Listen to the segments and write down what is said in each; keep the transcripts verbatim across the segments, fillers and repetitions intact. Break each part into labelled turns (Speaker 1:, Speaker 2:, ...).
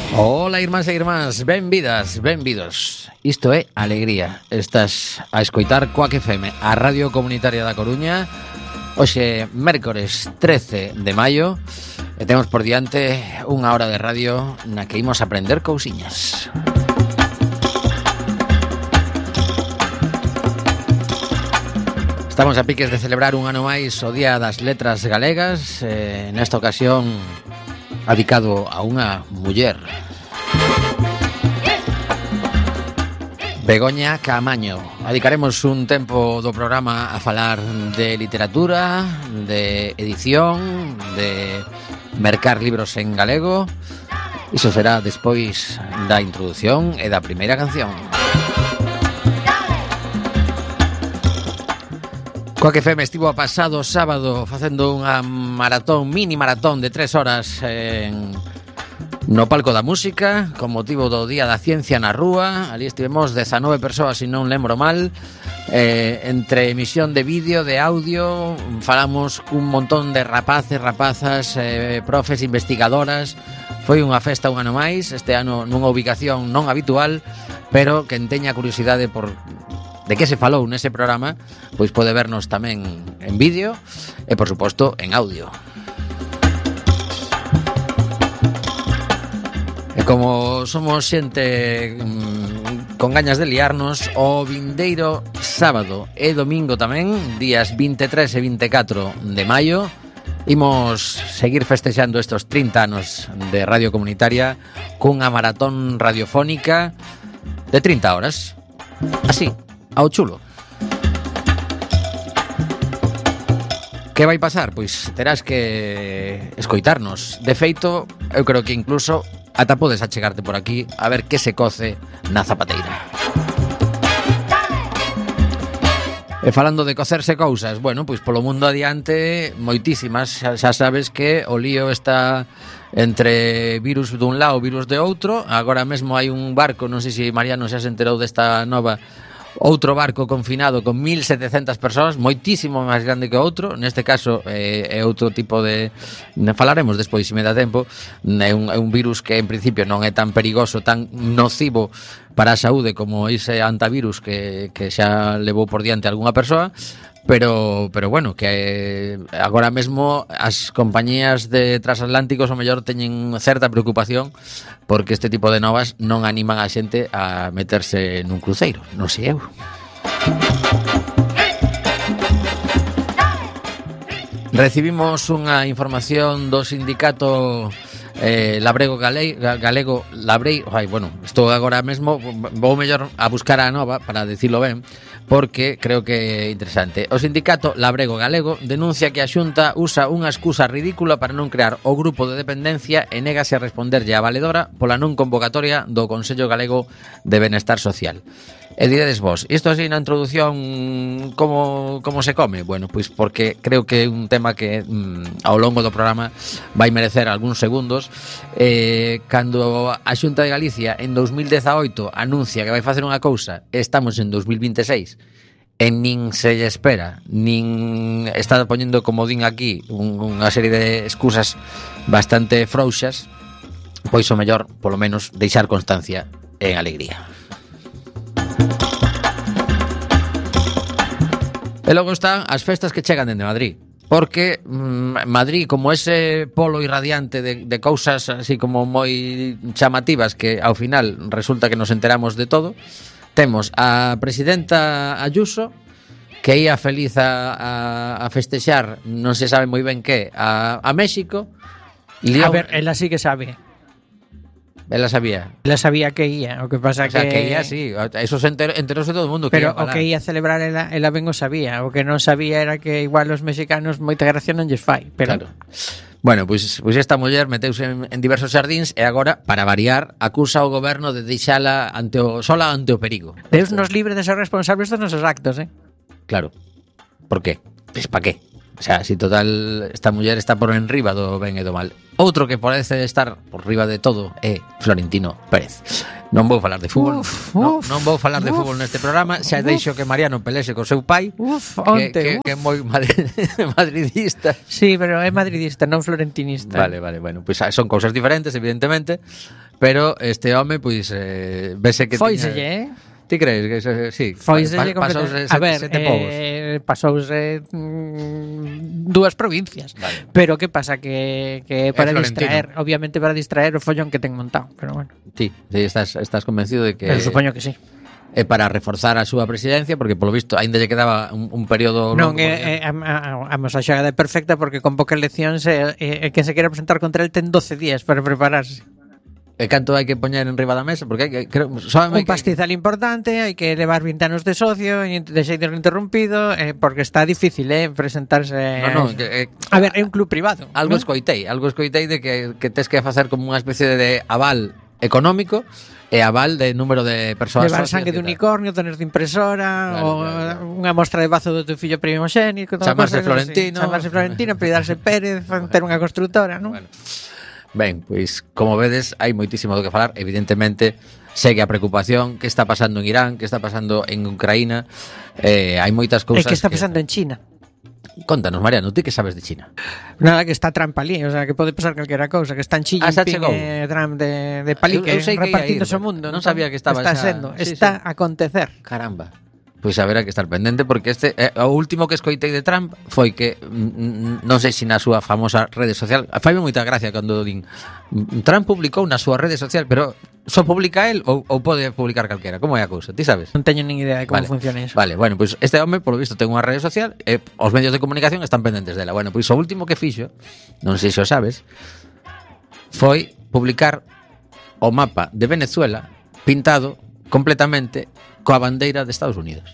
Speaker 1: Ola, irmáns e irmáns, benvidas, benvidos. Isto é Alegría. Estás a escoitar Quack F M, a Radio Comunitaria da Coruña. Hoxe, mércores trece de maio, e temos por diante unha hora de radio na que imos aprender cousiñas. Estamos a piques de celebrar un ano máis o Día das Letras Galegas, eh, nesta ocasión dedicado a unha muller, Begoña Caamaño. Dedicaremos un tempo do programa a falar de literatura, de edición, de mercar libros en galego. Iso será despois da introdución e da primeira canción. Quack F M estivo a pasado sábado facendo unha maratón, mini maratón de tres horas en, no palco da música con motivo do Día da Ciencia na Rúa. Ali estivemos dezanove persoas, se non lembro mal, eh, entre emisión de vídeo, de audio. Falamos cun montón de rapaces, rapazas, eh, profes, investigadoras. Foi unha festa un ano máis, este ano nunha ubicación non habitual, pero quen teña curiosidade por de que se falou nese programa, pois pode vernos tamén en vídeo e, por suposto, en audio. E como somos xente mmm, con gañas de liarnos, o vindeiro sábado e domingo tamén, días vinte e tres e vinte e catro de maio, imos seguir festexando estes trinta anos de Radio Comunitaria cunha maratón radiofónica de trinta horas. Así, ao chulo. Que vai pasar? Pois terás que escoitarnos. De feito, eu creo que incluso ata podes achegarte por aquí a ver que se coce na zapateira. E falando de cocerse cousas, bueno, pois polo mundo adiante moitísimas. Xa, xa sabes que o lío está entre virus dun lado, virus de outro. Agora mesmo hai un barco, non sei se Mariano xa se enterou desta nova, outro barco confinado con mil setecentas persoas, moitísimo máis grande que outro. Neste caso é, é outro tipo de... Falaremos despois, se me dá tempo. É un, é un virus que en principio non é tan perigoso, tan nocivo para a saúde como ese antivirus que, que xa levou por diante algunha persoa. Pero, pero bueno, que agora mesmo as compañías de transatlánticos o mellor teñen certa preocupación porque este tipo de novas non animan a xente a meterse nun cruceiro, non sei eu. Recibimos unha información do sindicato eh, Labrego Galego, Galego Labrei, ai, bueno, estou agora mesmo, vou mellor a buscar a nova para decirlo ben, porque creo que é interesante. O sindicato Labrego Galego denuncia que a Xunta usa unha excusa ridícula para non crear o grupo de dependencia e négase a responderlle a valedora pola non convocatoria do Consello Galego de Benestar Social. E diredes vos, isto así na introducción como, como se come? Bueno, pois porque creo que é un tema que mm, ao longo do programa vai merecer algúns segundos. eh, Cando a Xunta de Galicia en dous mil dezaoito anuncia que vai facer unha cousa, estamos en dous mil vinte e seis e nin se lle espera, nin está poñendo, como din aquí, un, unha serie de excusas bastante frouxas, pois o mellor, polo menos, deixar constancia en Alegría. E logo están as festas que chegan dende Madrid, porque mmm, Madrid, como ese polo irradiante de, de cousas así como moi chamativas que ao final resulta que nos enteramos de todo, temos a presidenta Ayuso que ia feliz a, a, a festexar, non se sabe moi ben que, a, a México.
Speaker 2: León, a ver, ela sí que sabe.
Speaker 1: Ela sabía.
Speaker 2: Ela sabía que ia, o que pasa
Speaker 1: o sea,
Speaker 2: que...
Speaker 1: que ia, sí, eso se enter, enterouse todo o mundo.
Speaker 2: Pero
Speaker 1: que
Speaker 2: o que ia celebrar ela, ela ben o sabía. O que non sabía era que igual os mexicanos moita gracia non lles fai. Pero...
Speaker 1: Claro. Bueno, pois, pois esta muller meteuse en, en diversos xardíns e agora, para variar, acusa o goberno de deixala ante o, sola ante o perigo.
Speaker 2: Deus nos libre de ser responsables dos nosos actos, eh?
Speaker 1: Claro. Por qué? Pois pa qué? O sea, si total esta muller está por enriba do ben e do mal. Outro que parece estar por riba de todo é Florentino Pérez. Non vou falar de fútbol.
Speaker 2: Uf,
Speaker 1: no,
Speaker 2: uf,
Speaker 1: non vou falar de
Speaker 2: uf,
Speaker 1: fútbol neste programa. Xa deixo que Mariano pelexe co seu pai,
Speaker 2: uf,
Speaker 1: que,
Speaker 2: onte,
Speaker 1: que, que é moi madridista.
Speaker 2: Sí, pero é madridista, non florentinista.
Speaker 1: Vale, vale, bueno, pois pues son cousas diferentes, evidentemente. pero este home, pois, eh, vese que
Speaker 2: Fóiselle,
Speaker 1: tiña...
Speaker 2: eh?
Speaker 1: Ti crees que eso, sí?
Speaker 2: Fóiselle
Speaker 1: pa,
Speaker 2: completamente.
Speaker 1: pasouse
Speaker 2: A ver,
Speaker 1: sete povos.
Speaker 2: eh, pasouse mm, dúas provincias.
Speaker 1: Vale.
Speaker 2: Pero que pasa que, que para
Speaker 1: Florentino.
Speaker 2: distraer, obviamente para distraer o follón que ten montado, pero bueno.
Speaker 1: Ti, sí, estás, estás convencido de que...
Speaker 2: Pero supoño que sí.
Speaker 1: É para reforzar a súa presidencia, porque polo visto aínda lle quedaba un, un período
Speaker 2: Non,
Speaker 1: longo.
Speaker 2: é, é, a, a, a nosa xogada é perfecta porque con poucas eleccións é, é, é quen se quere presentar contra el ten doce días para prepararse.
Speaker 1: E canto hai que poñer en riba da mesa? Porque hai que, creo,
Speaker 2: Un pastizal importante, hai que levar vinte anos de socio, de xeito interrompido, eh, porque está difícil, eh, presentarse.
Speaker 1: No, no, que, eh,
Speaker 2: a ver, é un club privado.
Speaker 1: Algo
Speaker 2: ¿no?
Speaker 1: escoitei, algo escoitei de que, que tes que facer como unha especie de aval económico e aval de número de persoas.
Speaker 2: Levar sangue de unicornio, tener de impresora,
Speaker 1: Claro,
Speaker 2: ou
Speaker 1: claro, claro.
Speaker 2: unha mostra de bazo do teu fillo primogénico,
Speaker 1: Chamarse Florentino.
Speaker 2: Chamarse Florentino, pedirse Pérez, ter unha constructora, non?
Speaker 1: Bueno. Ben, pois, como vedes, hai moitísimo do que falar. Evidentemente, segue a preocupación que está pasando en Irán, que está pasando en Ucraína. Eh, hai moitas
Speaker 2: E
Speaker 1: cousas
Speaker 2: que está pasando en China?
Speaker 1: Contanos, Mariano, ti que sabes de China?
Speaker 2: Nada, que está Trump ali, o sea, que pode pasar calquera cousa, que está en Xi
Speaker 1: Ah, xa
Speaker 2: Jinping
Speaker 1: chegou.
Speaker 2: e Trump de, de palique,
Speaker 1: Eu- eu sei que ia
Speaker 2: repartindo
Speaker 1: ir,
Speaker 2: o mundo.
Speaker 1: non sabía que estaba
Speaker 2: Está
Speaker 1: xa-
Speaker 2: sendo,
Speaker 1: sí,
Speaker 2: está
Speaker 1: sí.
Speaker 2: a acontecer.
Speaker 1: Caramba. Pois haberá que estar pendente porque este eh, o último que escoitei de Trump foi que mm, non sei se na súa famosa rede social, faime moita gracia cando din mm, Trump publicou na súa rede social, pero só publica el ou, ou pode publicar calquera? Como é a cousa? Ti sabes?
Speaker 2: Non teño nin idea de como
Speaker 1: Vale.
Speaker 2: funciona iso.
Speaker 1: Vale, bueno, pois este home polo visto ten unha rede social e os medios de comunicación están pendentes dela. Bueno, pois o último que fixo, non sei se o sabes, foi publicar o mapa de Venezuela pintado completamente coa bandeira de Estados Unidos.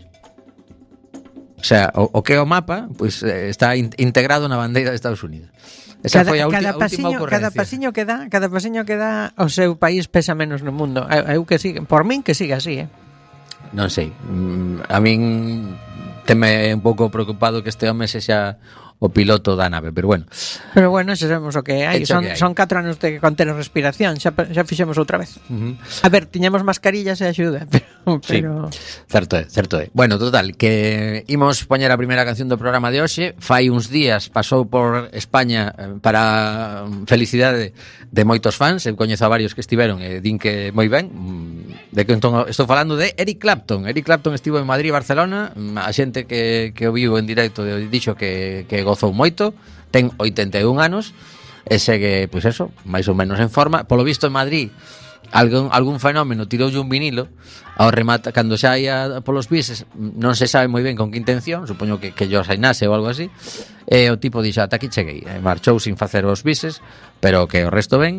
Speaker 1: O sea, o, o que é o mapa, pois eh, está in, integrado na bandeira de Estados Unidos. Esa
Speaker 2: Cada,
Speaker 1: foi a, ulti,
Speaker 2: cada,
Speaker 1: a última
Speaker 2: pasiño,
Speaker 1: ocurrencia.
Speaker 2: cada pasiño que dá, cada pasiño que dá o seu país pesa menos no mundo. Eu, eu que siga, por min que siga así, eh.
Speaker 1: Non sei. mm, A min teme un pouco preocupado que este home sexa o piloto da nave, pero bueno.
Speaker 2: Pero bueno, xa sabemos o que hai.
Speaker 1: Hecho
Speaker 2: Son,
Speaker 1: que hai.
Speaker 2: son catro anos de conter a respiración. Xa, xa fixemos outra vez.
Speaker 1: Uh-huh.
Speaker 2: A ver, tiñamos mascarillas e axuda, pero...
Speaker 1: Sí.
Speaker 2: pero...
Speaker 1: Certo é, certo é. Bueno, total, que imos poñer a primeira canción do programa de hoxe. Fai uns días pasou por España eh, para felicidade de moitos fans. Eu coñezo a varios que estiveron e din que moi ben. Mm, De que entón estou falando de Eric Clapton. Eric Clapton estivo en Madrid e Barcelona. Mm, A xente que, que o viu en directo dixo que, que gozou moito. Ten oitenta e un anos e segue, pois eso, máis ou menos en forma. Polo visto en Madrid algún, algún fenómeno tiroulle un vinilo ao remata, cando xa ia polos bises, non se sabe moi ben con que intención, supoño que, que yo sainase ou algo así, e o tipo dixo, ata aquí cheguei, e marchou sin facer os bises, pero que o resto ben.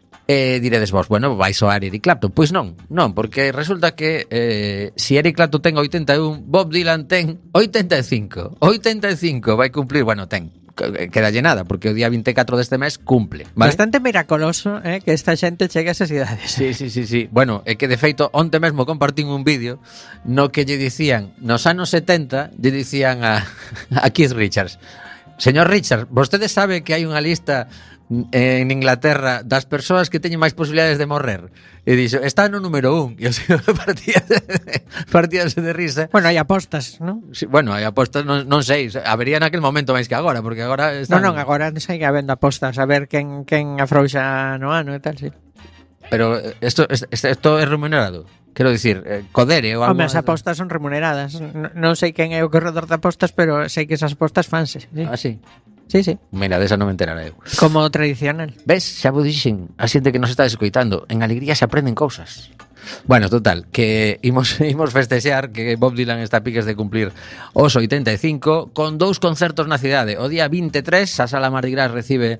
Speaker 1: E diredes vos, bueno, vai soar Eric Clapton. Pois non, non, porque resulta que eh, si Eric Clapton ten oitenta e un, Bob Dylan ten oitenta e cinco. oitenta e cinco vai cumplir, bueno, ten quedalle nada, porque o día vinte e catro deste mes cumple, vale?
Speaker 2: Bastante miracoloso, eh, que esta xente chegue a esas idades.
Speaker 1: Sí, sí, sí, sí. Bueno, é que de feito onte mesmo compartín un vídeo no que lle dicían, nos anos setenta, lle dicían a, a Keith Richards: señor Richards, vostede sabe que hai unha lista en Inglaterra das persoas que teñen máis posibilidades de morrer? E dixo, está no número un. E o señor partíase de, partíase de risa.
Speaker 2: Bueno, hai apostas, non?
Speaker 1: Sí, bueno, hai apostas, non, non sei, habería naquel momento máis que agora, porque agora están...
Speaker 2: Non, non, agora segue habendo apostas a ver quen, quen afrouxa no ano e tal, sí.
Speaker 1: Pero isto, isto é remunerado. Quero dicir, eh, Codere ou algo...
Speaker 2: Home, as apostas son remuneradas. Non, non sei quen é o corredor de apostas, pero sei que esas apostas fanse. Sí,
Speaker 1: Ah, sí.
Speaker 2: sí, sí.
Speaker 1: Mira, desa non me enterara eu.
Speaker 2: Como tradicional.
Speaker 1: Ves, xa vos dixen, a xente que nos está escoitando, en alegría se aprenden cousas. Bueno, total, que imos, imos festexear que Bob Dylan está a piques de cumplir os oitenta e cinco con dous concertos na cidade. O día vinte e tres, a Sala Mardi Gras recibe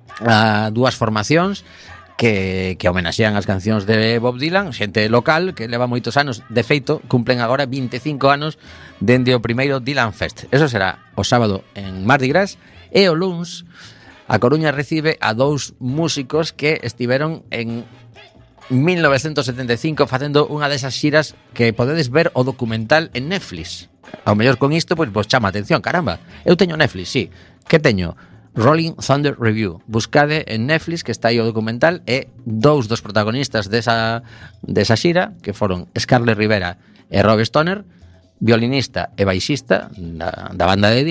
Speaker 1: a dúas formacións que, que homenaxean as cancións de Bob Dylan, xente local que leva moitos anos, de feito, cumplen agora vinte e cinco anos dende o primeiro Dylan Fest. Eso será o sábado en Mardi Gras. E o luns a Coruña recibe a dous músicos que estiveron en mil novecentos setenta e cinco facendo unha desas xiras que podedes ver o documental en Netflix. Ao mellor con isto, pois vos chama a atención, caramba. Eu teño Netflix, sí. Que teño? Rolling Thunder Review. Buscade en Netflix que está aí o documental e dous dos protagonistas desa, desa xira, que foron Scarlett Rivera e Rob Stoner, violinista e baixista da, da banda de